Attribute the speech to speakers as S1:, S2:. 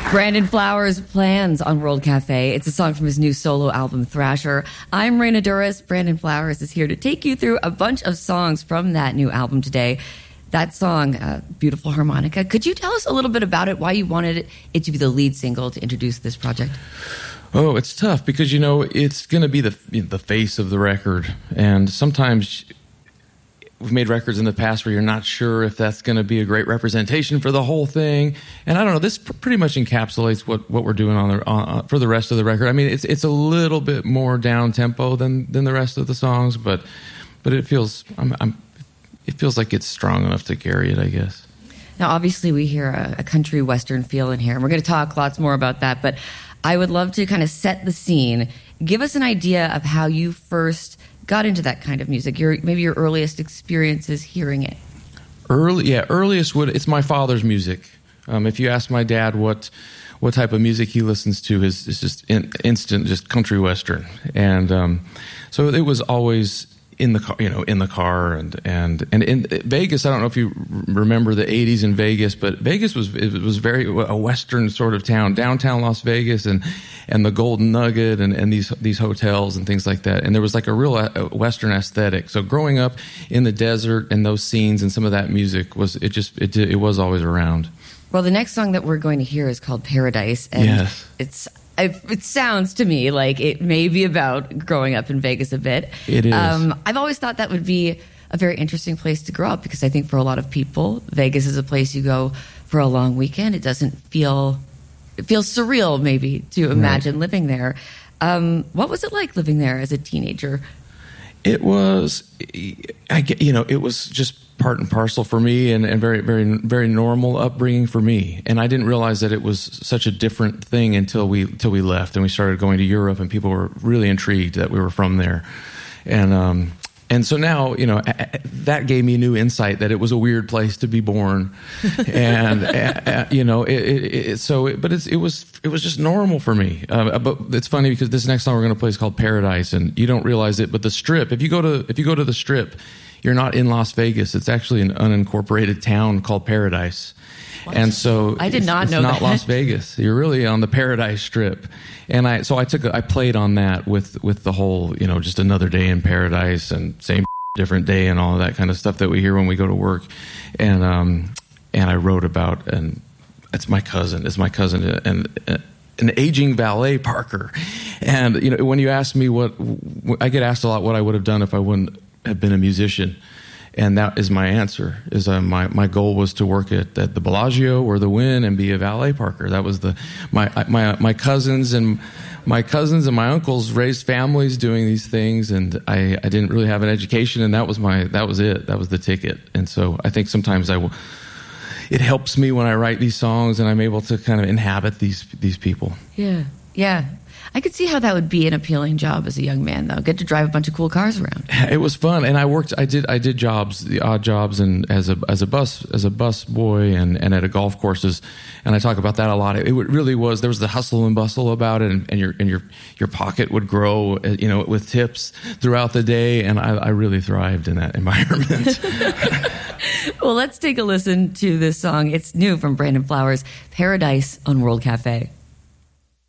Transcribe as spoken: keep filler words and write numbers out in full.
S1: Brandon Flowers, Plans on World Cafe. It's a song from his new solo album, Thrasher. I'm Raina Duras. Brandon Flowers is here to take you through a bunch of songs from that new album today. That song, uh, Beautiful Harmonica. Could you tell us a little bit about it, why you wanted it to be the lead single to introduce this project?
S2: Oh, it's tough because, you know, it's going to be the the face of the record. And sometimes we've made records in the past where you're not sure if that's going to be a great representation for the whole thing. And I don't know, this pr- pretty much encapsulates what, what we're doing on the uh, for the rest of the record. I mean, it's it's a little bit more down tempo than than the rest of the songs, but but it feels I'm, I'm it feels like it's strong enough to carry it, I guess.
S1: Now, obviously, we hear a, a country western feel in here, and we're going to talk lots more about that. But I would love to kind of set the scene. Give us an idea of how you first got into that kind of music, your maybe your earliest experiences hearing it.
S2: Early, yeah, earliest would it's my father's music. Um, if you ask my dad what what type of music he listens to, is is just in, instant, just country western, and um, so it was always in the car, you know, in the car, and and and in Vegas. I don't know if you remember the eighties in Vegas, but Vegas was it was very a western sort of town, downtown Las Vegas, and and the Golden Nugget, and and these these hotels and things like that. And there was like a real western aesthetic. So growing up in the desert and those scenes and some of that music was it just it it was always around.
S1: Well, the next song that we're going to hear is called Paradise, and
S2: yes.
S1: it's. It sounds to me like it may be about growing up in Vegas a bit.
S2: It is.
S1: Um, I've always thought that would be a very interesting place to grow up because I think for a lot of people, Vegas is a place you go for a long weekend. It doesn't feel, it feels surreal maybe to imagine right. living there. Um, what was it like living there as a teenager?
S2: It was, I get, you know, it was just part and parcel for me, and, and very, very, very normal upbringing for me. And I didn't realize that it was such a different thing until we, until we left and we started going to Europe, and people were really intrigued that we were from there. And, um, and so now, you know, that gave me new insight that it was a weird place to be born, and uh, you know, it, it, it, so. It, but it's, it was it was just normal for me. Uh, but it's funny because this next song we're going to play is called Paradise, and you don't realize it, but the Strip. If you go to if you go to the Strip, you're not in Las Vegas. It's actually an unincorporated town called Paradise.
S1: What?
S2: And so
S1: I did
S2: it's,
S1: not
S2: it's
S1: know
S2: not
S1: that.
S2: Las Vegas. You're really on the Paradise Strip. And I so I took a, I played on that with with the whole, you know, just another day in paradise and same different day and all of that kind of stuff that we hear when we go to work. And um and I wrote about, and it's my cousin, it's my cousin and uh, an aging valet parker. And you know, when you ask me what I get asked a lot what I would have done if I wouldn't have been a musician. And that is my answer. Is uh, my my goal was to work at, at the Bellagio or the Wynn and be a valet parker. That was the my my my cousins and my cousins and my uncles raised families doing these things, and I, I didn't really have an education, and that was my that was it. That was the ticket. And so I think sometimes I will. It helps me when I write these songs, and I'm able to kind of inhabit these these people.
S1: Yeah, yeah. I could see how that would be an appealing job as a young man, though. Get to drive a bunch of cool cars around.
S2: It was fun, and I worked. I did. I did jobs, the odd jobs, and as a as a bus as a bus boy, and, and at a golf courses, and I talk about that a lot. It, it really was. There was the hustle and bustle about it, and, and your and your your pocket would grow, you know, with tips throughout the day, and I, I really thrived in that environment.
S1: Well, let's take a listen to this song. It's new from Brandon Flowers, Paradise on World Cafe.